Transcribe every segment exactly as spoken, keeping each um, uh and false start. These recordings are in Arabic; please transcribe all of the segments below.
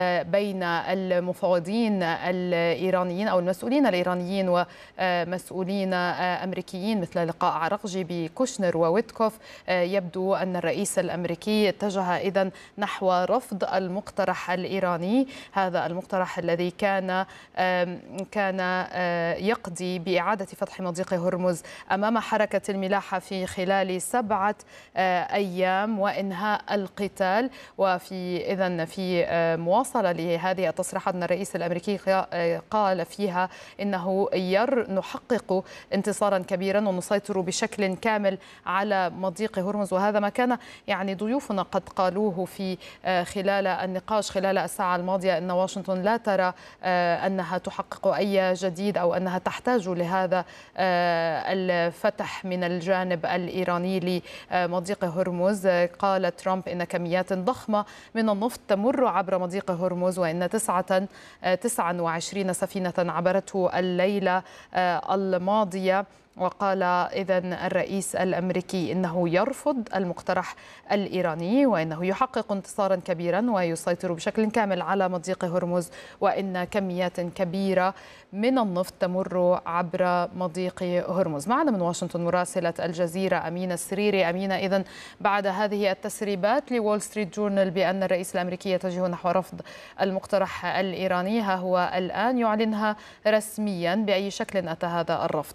بين المفاوضين الإيرانيين أو المسؤولين الإيرانيين ومسؤولين أمريكيين مثل لقاء عرقجي بكوشنر وويتكوف. يبدو أن الرئيس الأمريكي اتجه إذن نحو رفض المقترح الإيراني، هذا المقترح الذي كان كان يقضي بإعادة فتح مضيق هرمز أمام حركة الملاحة في خلال سبعة أيام وإنهاء القتال. وفي إذن في مواصلة لهذه التصريحات أن الرئيس الأمريكي قال فيها إنه ير نحقق انتصارا كبيرا ونسيطر بشكل كامل على مضيق هرمز، وهذا ما كان يعني ضيوفنا قد قالوه في خلال النقاش خلال الساعة الماضية، أن واشنطن لا ترى أنها تحقق أي جديد أو أنها تحتاج لهذا الفتح من الجانب الإيراني لمضيق هرمز. قال ترامب إن كميات ضخمة من النفط تمر عبر مضيق هرمز وإن تسعة تسعة وعشرين سفينة عبرته الليلة الماضية. وقال إذن الرئيس الأمريكي إنه يرفض المقترح الإيراني وإنه يحقق انتصارا كبيرا ويسيطر بشكل كامل على مضيق هرمز، وإن كميات كبيرة من النفط تمر عبر مضيق هرمز. معنا من واشنطن مراسلة الجزيرة أمينة السريري. أمينة، إذن بعد هذه التسريبات لوول ستريت جورنال بأن الرئيس الأمريكي يتجه نحو رفض المقترح الإيراني، ها هو الآن يعلنها رسميا، بأي شكل أتى هذا الرفض؟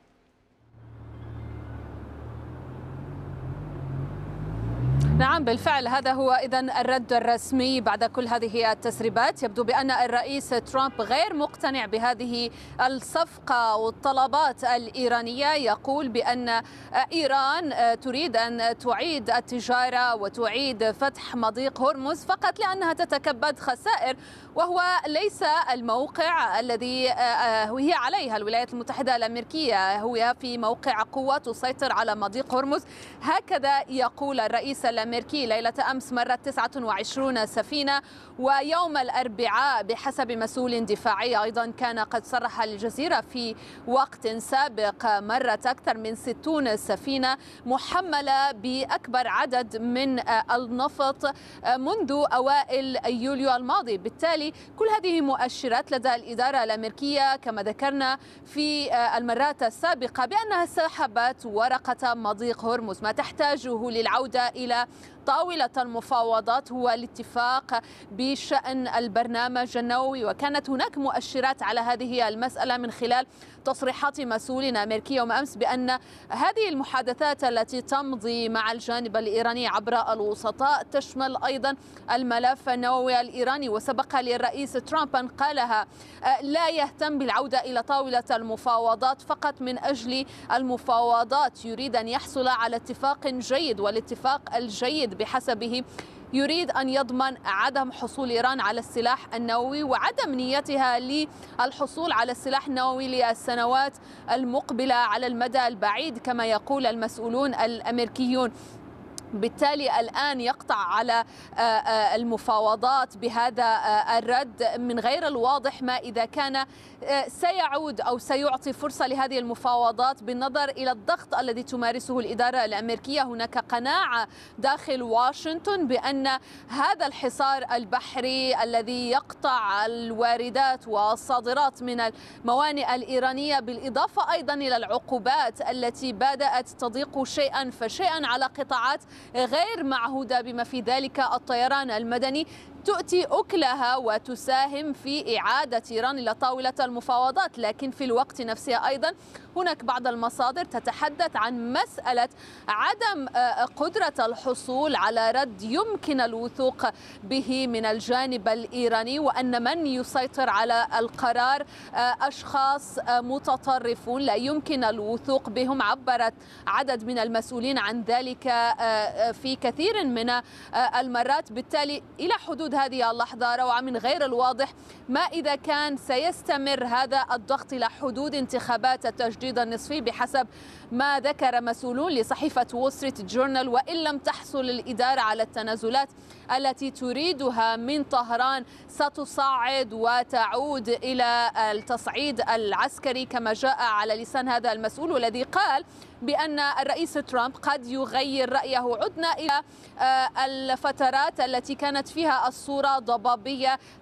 نعم بالفعل، هذا هو إذن الرد الرسمي بعد كل هذه التسريبات. يبدو بأن الرئيس ترامب غير مقتنع بهذه الصفقة والطلبات الإيرانية، يقول بأن إيران تريد أن تعيد التجارة وتعيد فتح مضيق هرمز فقط لأنها تتكبد خسائر، وهو ليس الموقع الذي هي عليها الولايات المتحدة الأمريكية، هو في موقع قوة تسيطر على مضيق هرمز. هكذا يقول الرئيس الأمريكي. ليلة أمس مرت تسعة وعشرين سفينة، ويوم الأربعاء بحسب مسؤول دفاعي أيضا كان قد صرح الجزيرة في وقت سابق مرت أكثر من ستين سفينة محملة بأكبر عدد من النفط منذ أوائل يوليو الماضي. بالتالي كل هذه مؤشرات لدى الإدارة الأمريكية كما ذكرنا في المرات السابقة بأنها سحبت ورقة مضيق هرمز. ما تحتاجه للعودة إلى طاولة المفاوضات هو الاتفاق بشأن البرنامج النووي، وكانت هناك مؤشرات على هذه المسألة من خلال تصريحات مسؤولين أمريكي يوم أمس بأن هذه المحادثات التي تمضي مع الجانب الإيراني عبر الوسطاء تشمل أيضا الملف النووي الإيراني. وسبق للرئيس ترامب أن قالها لا يهتم بالعودة إلى طاولة المفاوضات فقط من أجل المفاوضات، يريد أن يحصل على اتفاق جيد، والاتفاق الجيد بحسبه يريد أن يضمن عدم حصول إيران على السلاح النووي وعدم نيتها للحصول على السلاح النووي للسنوات المقبلة على المدى البعيد كما يقول المسؤولون الأمريكيون. بالتالي الآن يقطع على المفاوضات بهذا الرد. من غير الواضح ما إذا كان سيعود أو سيعطي فرصة لهذه المفاوضات بالنظر إلى الضغط الذي تمارسه الإدارة الأمريكية. هناك قناعة داخل واشنطن بأن هذا الحصار البحري الذي يقطع الواردات والصادرات من الموانئ الإيرانية بالإضافة أيضا إلى العقوبات التي بدأت تضيق شيئا فشيئا على قطاعات غير معهودة بما في ذلك الطيران المدني تؤتي أكلها وتساهم في إعادة إيران إلى طاولة المفاوضات. لكن في الوقت نفسه أيضا هناك بعض المصادر تتحدث عن مسألة عدم قدرة الحصول على رد يمكن الوثوق به من الجانب الإيراني، وأن من يسيطر على القرار أشخاص متطرفون لا يمكن الوثوق بهم. عبرت عدد من المسؤولين عن ذلك في كثير من المرات. بالتالي إلى حدود هذه اللحظة روعة من غير الواضح ما إذا كان سيستمر هذا الضغط إلى حدود انتخابات التجديد النصفي بحسب ما ذكر مسؤولون لصحيفة وول ستريت جورنال، وإن لم تحصل الإدارة على التنازلات التي تريدها من طهران ستصعد وتعود إلى التصعيد العسكري كما جاء على لسان هذا المسؤول، والذي قال بأن الرئيس ترامب قد يغير رأيه. عدنا إلى الفترات التي كانت فيها الصورة ضبابية.